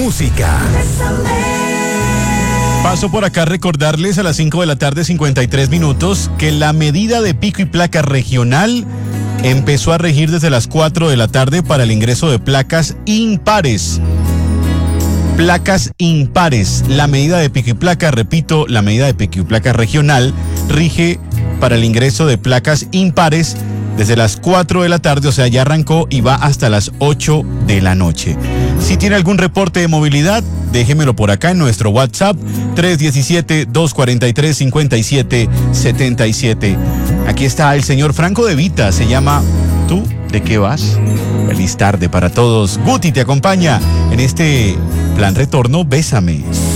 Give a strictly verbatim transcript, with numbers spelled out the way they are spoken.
música. Paso por acá a recordarles a las cinco de la tarde, cincuenta y tres minutos, que la medida de pico y placa regional empezó a regir desde las cuatro de la tarde para el ingreso de placas impares. Placas impares. La medida de pico y placa, repito, la medida de pico y placa regional rige para el ingreso de placas impares desde las cuatro de la tarde, o sea, ya arrancó y va hasta las ocho de la noche. Si tiene algún reporte de movilidad, déjemelo por acá en nuestro WhatsApp tres uno siete, dos cuatro tres, cinco siete siete siete. Aquí está el señor Franco De Vita, se llama ¿Tú de qué vas? Feliz tarde para todos. Guti te acompaña en este plan retorno, Bésame.